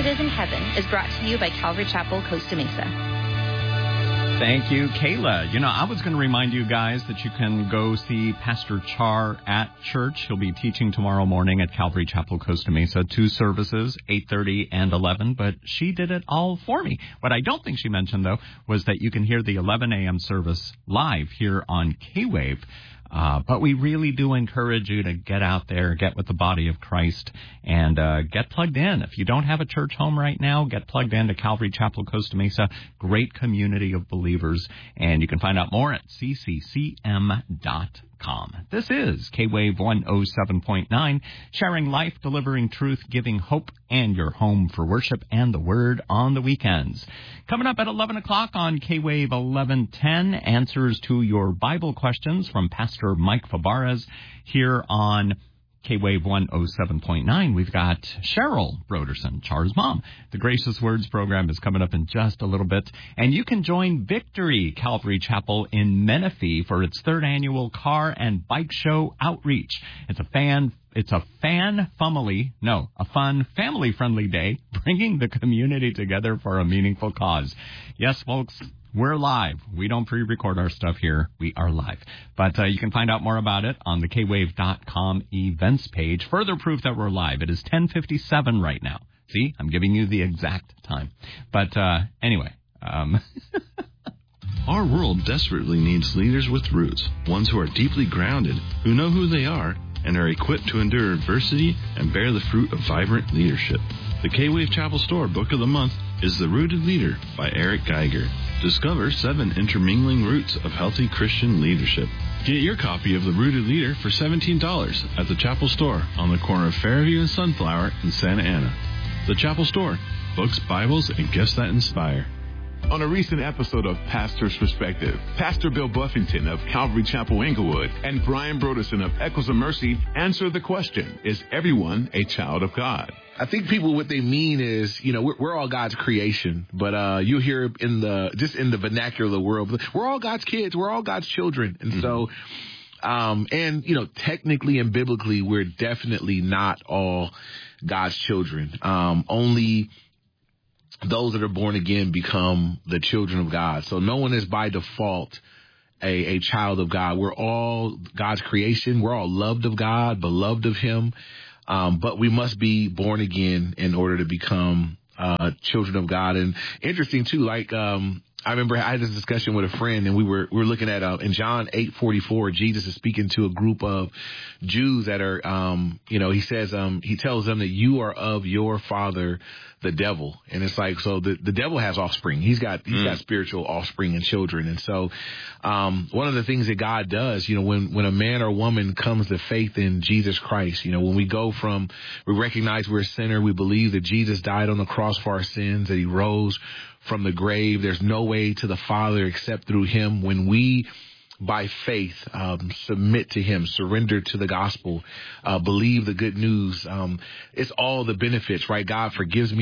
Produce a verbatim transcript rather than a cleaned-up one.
It Is in Heaven is brought to you by Calvary Chapel, Costa Mesa. Thank you, Kayla. You know, I was going to remind you guys that you can go see Pastor Char at church. He'll be teaching tomorrow morning at Calvary Chapel, Costa Mesa. Two services, eight thirty and eleven, but she did it all for me. What I don't think she mentioned, though, was that you can hear the eleven a.m. service live here on K-Wave. Uh, but we really do encourage you to get out there, get with the body of Christ, and uh, get plugged in. If you don't have a church home right now, get plugged in to Calvary Chapel, Costa Mesa. Great community of believers. And you can find out more at c c c m dot com. This is K-Wave one oh seven point nine, sharing life, delivering truth, giving hope, and your home for worship and the Word on the weekends. Coming up at eleven o'clock on K-Wave eleven ten, answers to your Bible questions from Pastor Mike Fabarez here on K-Wave one oh seven point nine. We've got Cheryl Broderson, Char's mom. The Gracious Words program is coming up in just a little bit. And you can join Victory Calvary Chapel in Menifee for its third annual car and bike show outreach. It's a fan It's a fan family, no, a fun, family-friendly day, bringing the community together for a meaningful cause. Yes, folks, we're live. We don't pre-record our stuff here. We are live. But uh, you can find out more about it on the K wave dot com events page. Further proof that we're live. It is ten fifty-seven right now. See, I'm giving you the exact time. But uh, anyway. Um Our world desperately needs leaders with roots, ones who are deeply grounded, who know who they are, and are equipped to endure adversity and bear the fruit of vibrant leadership. The K-Wave Chapel Store Book of the Month is The Rooted Leader by Eric Geiger. Discover seven intermingling roots of healthy Christian leadership. Get your copy of The Rooted Leader for seventeen dollars at the Chapel Store on the corner of Fairview and Sunflower in Santa Ana. The Chapel Store, books, Bibles, and gifts that inspire. On a recent episode of Pastor's Perspective, Pastor Bill Buffington of Calvary Chapel Inglewood and Brian Broderson of Echoes of Mercy answer the question, is everyone a child of God? I think people, what they mean is, you know, we're, we're all God's creation, but uh, you hear in the, just in the vernacular world, we're all God's kids, we're all God's children. And mm-hmm. so, um, and, you know, technically and biblically, we're definitely not all God's children. Um, only those that are born again become the children of God. So no one is by default a, a child of God. We're all God's creation. We're all loved of God, beloved of Him. Um, but we must be born again in order to become uh, children of God. And interesting, too, like um, I remember I had this discussion with a friend, and we were we were looking at uh, in John eight forty-four, Jesus is speaking to a group of Jews that are, um, you know, he says, um, he tells them that you are of your father, the devil. And it's like, so the, the devil has offspring. He's got, he's mm. got spiritual offspring and children. And so, um, one of the things that God does, you know, when, when a man or woman comes to faith in Jesus Christ, you know, when we go from, we recognize we're a sinner, we believe that Jesus died on the cross for our sins, that He rose from the grave. There's no way to the Father except through Him. When we, by faith, um, submit to Him, surrender to the gospel, uh, believe the good news. Um, it's all the benefits, right? God forgives me